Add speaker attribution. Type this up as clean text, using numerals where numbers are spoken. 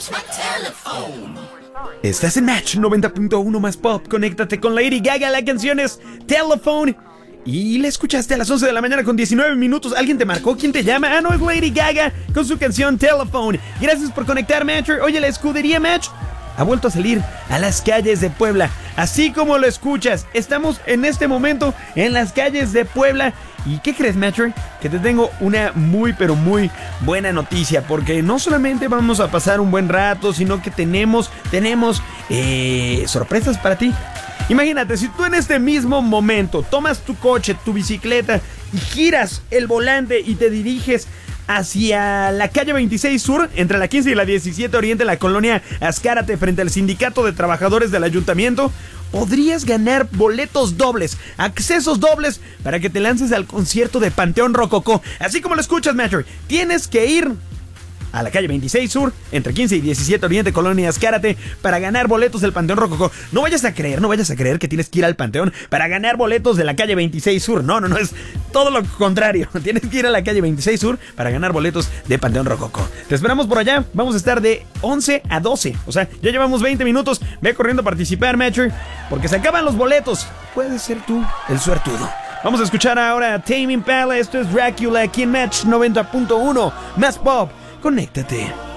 Speaker 1: Estás en Match 90.1 más pop. Conéctate con Lady Gaga. La canción es Telephone. Y la escuchaste a las 11 de la mañana con 19 minutos. ¿Alguien te marcó? ¿Quién te llama? Ah, no, es Lady Gaga con su canción Telephone. Gracias por conectar, Matcher. Oye, la escudería Match ha vuelto a salir a las calles de Puebla. Así como lo escuchas, estamos en este momento en las calles de Puebla. ¿Y qué crees, Matcher? Que te tengo una muy pero muy buena noticia, porque no solamente vamos a pasar un buen rato, sino que tenemos sorpresas para ti. Imagínate, si tú en este mismo momento tomas tu coche, tu bicicleta y giras el volante y te diriges hacia la calle 26 Sur, entre la 15 y la 17 Oriente, en la colonia Azcárate, frente al Sindicato de Trabajadores del Ayuntamiento, podrías ganar boletos dobles, accesos dobles para que te lances al concierto de Panteón Rococó. Así como lo escuchas, Matcher, tienes que ir a la calle 26 Sur, entre 15 y 17 Oriente, colonia Azcárate, para ganar boletos del Panteón Rococó. No vayas a creer que tienes que ir al Panteón para ganar boletos de la calle 26 Sur. No, es todo lo contrario. Tienes que ir a la calle 26 Sur para ganar boletos de Panteón Rococó. Te esperamos por allá. Vamos a estar de 11 a 12. O sea, ya llevamos 20 minutos. Ve corriendo a participar, Matcher, porque se acaban los boletos. Puedes ser tú el suertudo. Vamos a escuchar ahora a Tame Impala. Esto es Dracula aquí en Match 90.1 más pop. Conéctate.